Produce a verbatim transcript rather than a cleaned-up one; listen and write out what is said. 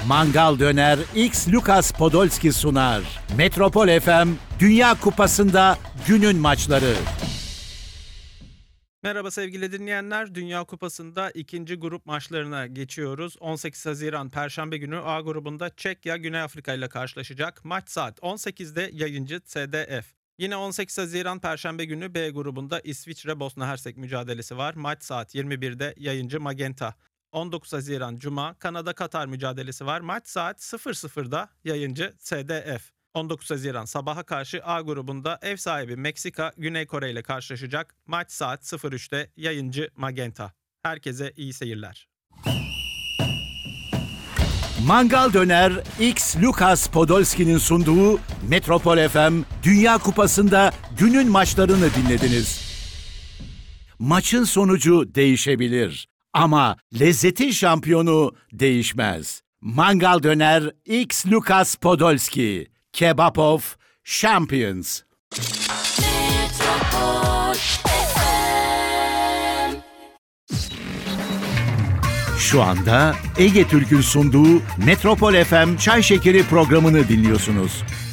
Mangal Döner X Lucas Podolski sunar. Metropol F M Dünya Kupası'nda günün maçları. Merhaba sevgili dinleyenler. Dünya Kupası'nda ikinci grup maçlarına geçiyoruz. on sekiz Haziran Perşembe günü A grubunda Çekya Güney Afrika ile karşılaşacak. Maç saat on sekizde, yayıncı S D F. Yine on sekiz Haziran Perşembe günü B grubunda İsviçre Bosna Hersek mücadelesi var. Maç saat yirmi birde, yayıncı Magenta. on dokuz Haziran Cuma Kanada Katar mücadelesi var. Maç saat sıfır sıfırda, yayıncı S D F. on dokuz Haziran sabaha karşı A grubunda ev sahibi Meksika Güney Kore ile karşılaşacak. Maç saat sıfır üçte, yayıncı Magenta. Herkese iyi seyirler. Mangal Döner X Lucas Podolski'nin sunduğu Metropol F M Dünya Kupası'nda günün maçlarını dinlediniz. Maçın sonucu değişebilir ama lezzetin şampiyonu değişmez. Mangal Döner X Lucas Podolski. Kebab of Champions. Metropol F M. Şu anda Ege Türk'ün sunduğu Metropol F M Çay Şekeri programını dinliyorsunuz.